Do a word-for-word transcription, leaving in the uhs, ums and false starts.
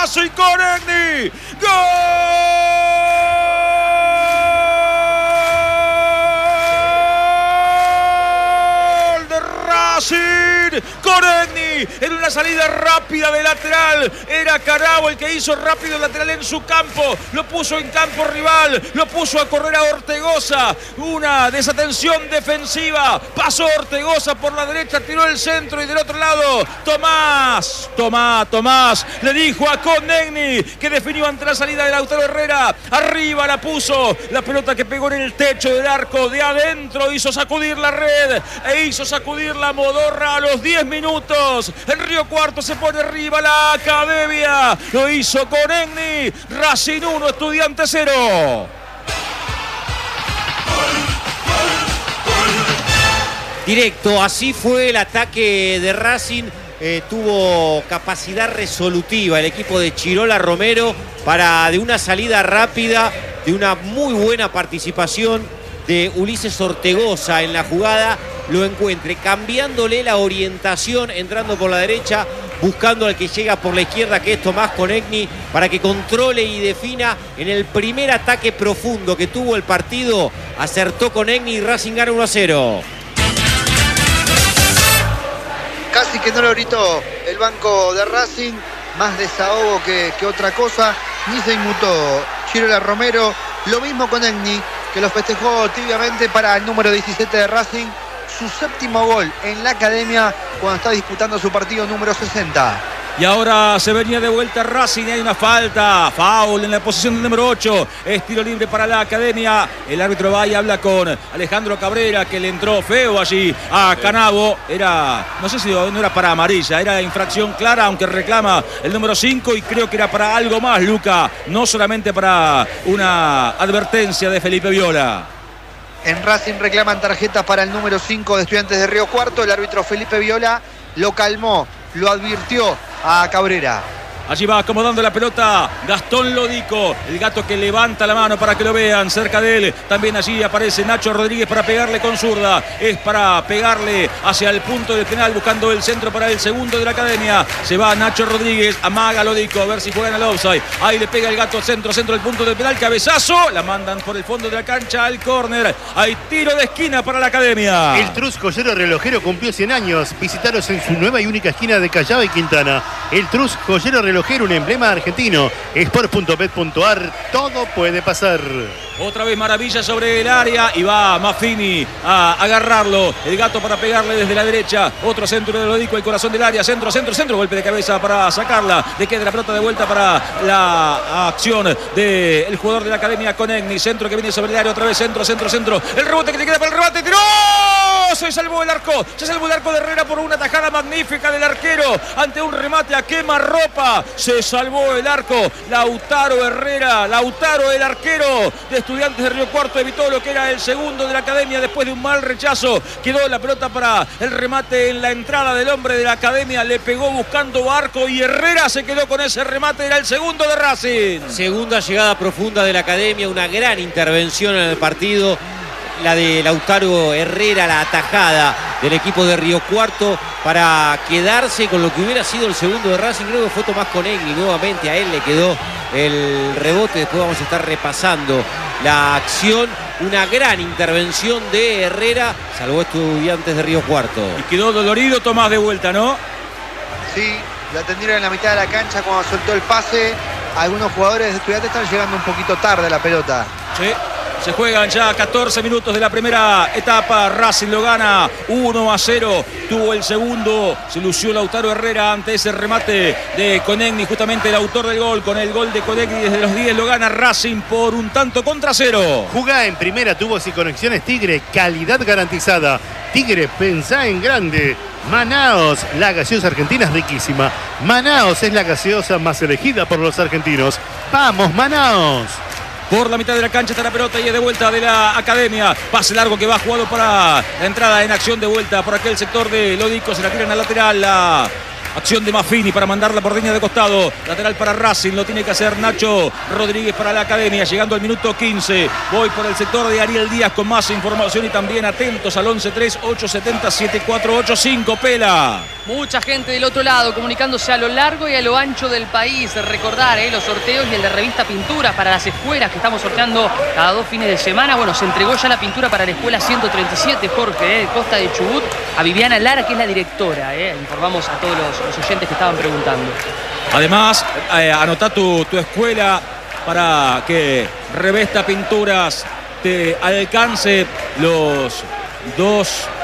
Racing con Egni. ¡Gol de Racing con Egni! En una salida rápida de lateral. Era Carabo el que hizo rápido el lateral en su campo. Lo puso en campo rival. Lo puso a correr a Ortegoza. Una desatención defensiva. Pasó Ortegoza por la derecha. Tiró el centro y del otro lado Tomás. Tomás, Tomás. Le dijo a Conegni que definió ante la salida de Lautaro Herrera. Arriba la puso. La pelota que pegó en el techo del arco de adentro. Hizo sacudir la red. E hizo sacudir la modorra a los diez minutos. El Río Cuarto se pone arriba la Academia. Lo hizo con Egni. Racing uno, Estudiantes cero. Directo, así fue el ataque de Racing. Eh, tuvo capacidad resolutiva el equipo de Chirola Romero para de una salida rápida, de una muy buena participación de Ulises Ortegoza en la jugada, lo encuentre cambiándole la orientación, entrando por la derecha, buscando al que llega por la izquierda, que es Tomás Conegni, para que controle y defina. En el primer ataque profundo que tuvo el partido, acertó Conegni y Racing gana uno a cero. Casi que no lo gritó el banco de Racing, más desahogo que, que otra cosa, ni se inmutó Chirola Romero. Lo mismo con Egni, que lo festejó tibiamente para el número diecisiete de Racing, su séptimo gol en la Academia cuando está disputando su partido número sesenta. Y ahora se venía de vuelta Racing y hay una falta. Foul en la posición del número ocho. Es tiro libre para la Academia. El árbitro va y habla con Alejandro Cabrera, que le entró feo allí a Canabo. Era, no sé si no era para amarilla, era infracción clara, aunque reclama el número cinco, y creo que era para algo más, Luca. No solamente para una advertencia de Felipe Viola. En Racing reclaman tarjeta para el número cinco de Estudiantes de Río Cuarto. El árbitro Felipe Viola lo calmó, lo advirtió a Cabrera. Allí va acomodando la pelota Gastón Lodico, el gato que levanta la mano para que lo vean cerca de él. También allí aparece Nacho Rodríguez para pegarle con zurda. Es para pegarle hacia el punto del penal, buscando el centro para el segundo de la Academia. Se va Nacho Rodríguez, amaga Lodico, a ver si juegan al offside. Ahí le pega el gato centro, centro del punto del penal, cabezazo. La mandan por el fondo de la cancha al córner. Hay tiro de esquina para la Academia. El Trus Joyero Relojero cumplió cien años. Visitaros en su nueva y única esquina de Callao y Quintana. El Trus Joyero Relojero, un emblema argentino. Sport punto bet punto ar, todo puede pasar. Otra vez maravilla sobre el área y va Maffini a agarrarlo. El gato para pegarle desde la derecha. Otro centro de Lodico, el corazón del área. Centro, centro, centro. Golpe de cabeza para sacarla. Le queda la pelota de vuelta para la acción del jugador de la Academia Conegni. Centro que viene sobre el área. Otra vez centro, centro, centro. El rebote que le queda para el rebate. ¡Tiró! Se salvó el arco. Se salvó el arco de Herrera por una tajada magnífica del arquero. Ante un remate a quemarropa. Se salvó el arco. Lautaro Herrera. Lautaro, el arquero de Estudiantes de Río Cuarto, evitó lo que era el segundo de la Academia después de un mal rechazo. Quedó la pelota para el remate en la entrada del hombre de la Academia. Le pegó buscando arco y Herrera se quedó con ese remate. Era el segundo de Racing. Segunda llegada profunda de la Academia. Una gran intervención en el partido. La de Lautaro Herrera, la atajada del equipo de Río Cuarto para quedarse con lo que hubiera sido el segundo de Racing. Creo que fue Tomás Conegni nuevamente, a él le quedó el rebote. Después vamos a estar repasando la acción. Una gran intervención de Herrera, salvó Estudiantes de Río Cuarto. Y quedó dolorido Tomás de vuelta, ¿no? Sí, la atendieron en la mitad de la cancha cuando soltó el pase. Algunos jugadores de Estudiantes están llegando un poquito tarde a la pelota. Sí. Se juegan ya catorce minutos de la primera etapa. Racing lo gana uno a cero. Tuvo el segundo. Se lució Lautaro Herrera ante ese remate de Conegni. Justamente el autor del gol. Con el gol de Conegni desde los diez lo gana Racing por un tanto contra cero. Jugá en primera, tubos y conexiones Tigre. Calidad garantizada. Tigre, pensá en grande. Manaos, la gaseosa argentina es riquísima. Manaos es la gaseosa más elegida por los argentinos. ¡Vamos, Manaos! Por la mitad de la cancha está la pelota y es de vuelta de la Academia. Pase largo que va jugado para la entrada en acción de vuelta por aquel sector de Lodico. Se la tiran al lateral. La Acción de Maffini para mandarla por línea de costado. Lateral para Racing. Lo tiene que hacer Nacho Rodríguez para la Academia. Llegando al minuto quince. Voy por el sector de Ariel Díaz con más información y también atentos al once tres ocho siete cero siete cuatro ocho cinco. Pela. Mucha gente del otro lado comunicándose a lo largo y a lo ancho del país. Recordar eh, los sorteos y el de revista Pintura para las escuelas que estamos sorteando cada dos fines de semana. Bueno, se entregó ya la pintura para la escuela ciento treinta y siete, Jorge, eh, Costa de Chubut, a Viviana Lara, que es la directora. Eh. Informamos a todos los, los oyentes que estaban preguntando. Además, eh, anotá tu, tu escuela para que Revesta Pinturas te alcance los dos